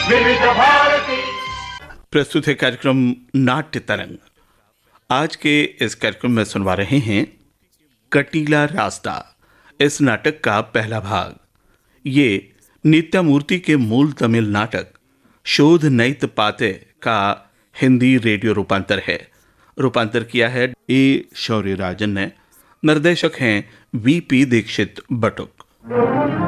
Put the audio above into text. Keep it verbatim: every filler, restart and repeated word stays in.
विविध भारती। प्रस्तुत है कार्यक्रम नाट्य तरंग। आज के इस कार्यक्रम में सुनवा रहे हैं कटीला रास्ता, इस नाटक का पहला भाग। ये नित्यामूर्ति के मूल तमिल नाटक शोध नैत पाते का हिंदी रेडियो रूपांतर है। रूपांतर किया है ए शौर्यराजन ने। निर्देशक हैं वी पी दीक्षित बटुक।